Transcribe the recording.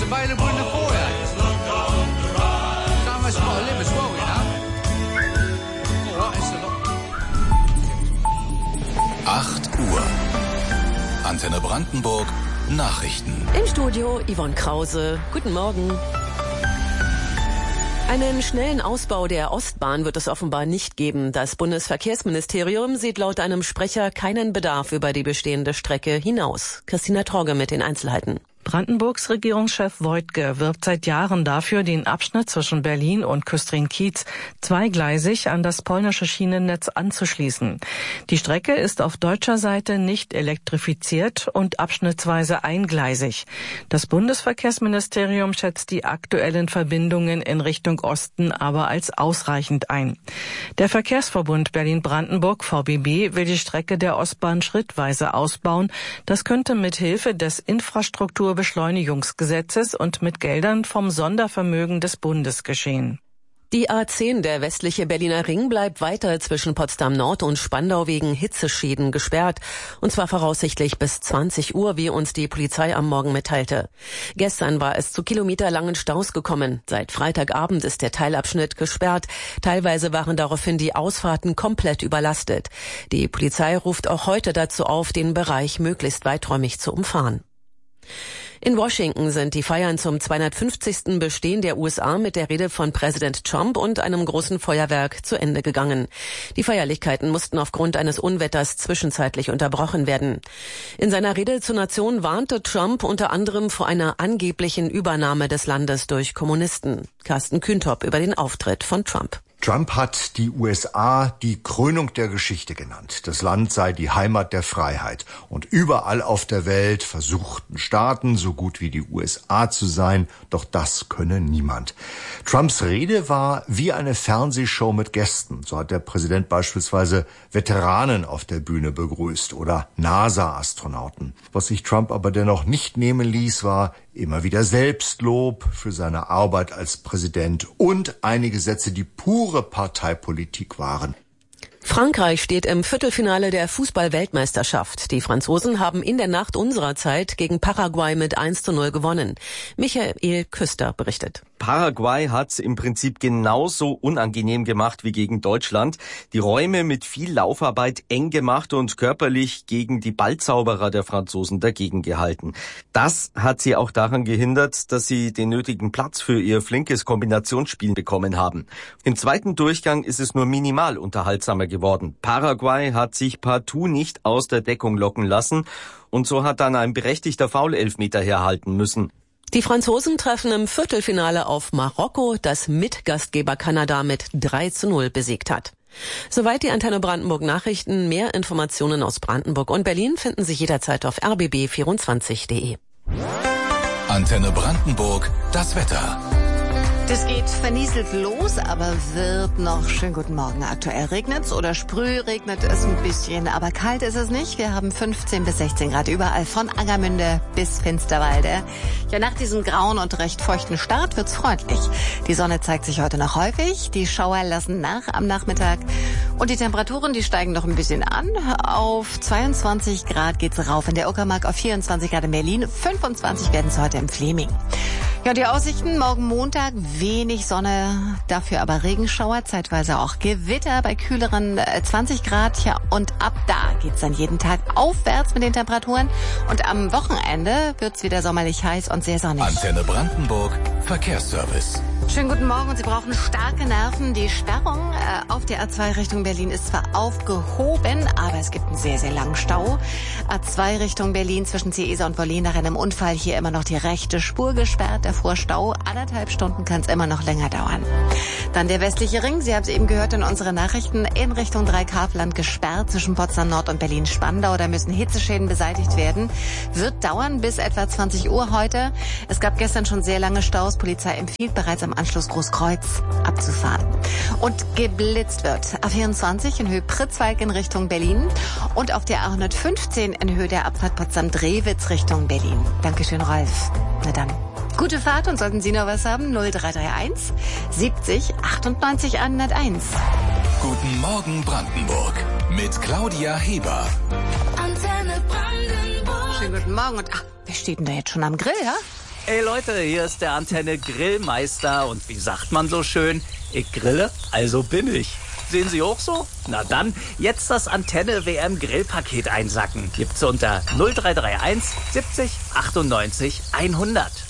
available in the foyer. Someone's got to live as well, you know. All right, it's a lot. 8 Uhr. Antenne Brandenburg. Nachrichten. Im Studio Yvonne Krause. Guten Morgen. Einen schnellen Ausbau der Ostbahn wird es offenbar nicht geben. Das Bundesverkehrsministerium sieht laut einem Sprecher keinen Bedarf über die bestehende Strecke hinaus. Christina Trogge mit den Einzelheiten. Brandenburgs Regierungschef Woidke wirbt seit Jahren dafür, den Abschnitt zwischen Berlin und Küstrin-Kiez zweigleisig an das polnische Schienennetz anzuschließen. Die Strecke ist auf deutscher Seite nicht elektrifiziert und abschnittsweise eingleisig. Das Bundesverkehrsministerium schätzt die aktuellen Verbindungen in Richtung Osten aber als ausreichend ein. Der Verkehrsverbund Berlin-Brandenburg VBB will die Strecke der Ostbahn schrittweise ausbauen. Das könnte mit Hilfe des Infrastrukturbeschleunigungsgesetzes und mit Geldern vom Sondervermögen des Bundes geschehen. Die A10, der westliche Berliner Ring, bleibt weiter zwischen Potsdam Nord und Spandau wegen Hitzeschäden gesperrt. Und zwar voraussichtlich bis 20 Uhr, wie uns die Polizei am Morgen mitteilte. Gestern war es zu kilometerlangen Staus gekommen. Seit Freitagabend ist der Teilabschnitt gesperrt. Teilweise waren daraufhin die Ausfahrten komplett überlastet. Die Polizei ruft auch heute dazu auf, den Bereich möglichst weiträumig zu umfahren. In Washington sind die Feiern zum 250. Bestehen der USA mit der Rede von Präsident Trump und einem großen Feuerwerk zu Ende gegangen. Die Feierlichkeiten mussten aufgrund eines Unwetters zwischenzeitlich unterbrochen werden. In seiner Rede zur Nation warnte Trump unter anderem vor einer angeblichen Übernahme des Landes durch Kommunisten. Carsten Kühntop über den Auftritt von Trump. Trump hat die USA die Krönung der Geschichte genannt. Das Land sei die Heimat der Freiheit. Und überall auf der Welt versuchten Staaten, so gut wie die USA zu sein, doch das könne niemand. Trumps Rede war wie eine Fernsehshow mit Gästen. So hat der Präsident beispielsweise Veteranen auf der Bühne begrüßt oder NASA-Astronauten. Was sich Trump aber dennoch nicht nehmen ließ, war immer wieder Selbstlob für seine Arbeit als Präsident und einige Sätze, die pure Parteipolitik waren. Frankreich steht im Viertelfinale der Fußball-Weltmeisterschaft. Die Franzosen haben in der Nacht unserer Zeit gegen Paraguay mit 1:0 gewonnen. Michael Küster berichtet. Paraguay hat's im Prinzip genauso unangenehm gemacht wie gegen Deutschland. Die Räume mit viel Laufarbeit eng gemacht und körperlich gegen die Ballzauberer der Franzosen dagegen gehalten. Das hat sie auch daran gehindert, dass sie den nötigen Platz für ihr flinkes Kombinationsspiel bekommen haben. Im zweiten Durchgang ist es nur minimal unterhaltsamer geworden. Paraguay hat sich partout nicht aus der Deckung locken lassen und so hat dann ein berechtigter Foul-Elfmeter herhalten müssen. Die Franzosen treffen im Viertelfinale auf Marokko, das Mitgastgeber Kanada mit 3:0 besiegt hat. Soweit die Antenne Brandenburg Nachrichten. Mehr Informationen aus Brandenburg und Berlin finden Sie jederzeit auf rbb24.de. Antenne Brandenburg, das Wetter. Das geht vernieselt los, aber wird noch. Schönen guten Morgen. Aktuell regnet's oder sprühregnet es ein bisschen, aber kalt ist es nicht. Wir haben 15 bis 16 Grad überall von Angermünde bis Finsterwalde. Ja, nach diesem grauen und recht feuchten Start wird's freundlich. Die Sonne zeigt sich heute noch häufig. Die Schauer lassen nach am Nachmittag. Und die Temperaturen, die steigen noch ein bisschen an. Auf 22 Grad geht's rauf in der Uckermark, auf 24 Grad in Berlin, 25 werden es heute im Fleming. Ja, die Aussichten morgen Montag, wenig Sonne, dafür aber Regenschauer, zeitweise auch Gewitter bei kühleren 20 Grad. Ja, und ab da geht's dann jeden Tag aufwärts mit den Temperaturen. Und am Wochenende wird's wieder sommerlich heiß und sehr sonnig. Antenne Brandenburg, Verkehrsservice. Schönen guten Morgen und Sie brauchen starke Nerven. Die Sperrung auf der A2 Richtung Berlin ist zwar aufgehoben, aber es gibt einen sehr, sehr langen Stau. A2 Richtung Berlin zwischen Ciesa und Wollin nach einem Unfall hier immer noch die rechte Spur gesperrt. Davor Stau. 1,5 Stunden kann es immer noch länger dauern. Dann der westliche Ring. Sie haben es eben gehört in unseren Nachrichten. In Richtung Dreikafland gesperrt zwischen Potsdam Nord und Berlin-Spandau. Da müssen Hitzeschäden beseitigt werden. Wird dauern bis etwa 20 Uhr heute. Es gab gestern schon sehr lange Staus. Polizei empfiehlt bereits am Anschluss Großkreuz abzufahren. Und geblitzt wird. A24 in Höhe Pritzwalk in Richtung Berlin und auf der A115 in Höhe der Abfahrt Potsdam-Drewitz Richtung Berlin. Dankeschön, Rolf. Na dann. Gute Fahrt und sollten Sie noch was haben, 0331 70 98 101. Guten Morgen Brandenburg mit Claudia Heber. Antenne Brandenburg. Schönen guten Morgen und wer steht denn da jetzt schon am Grill, ja? Hey Leute, hier ist der Antenne Grillmeister und wie sagt man so schön, ich grille, also bin ich. Sehen Sie auch so? Na dann, jetzt das Antenne WM Grillpaket einsacken. Gibt's unter 0331 70 98 100.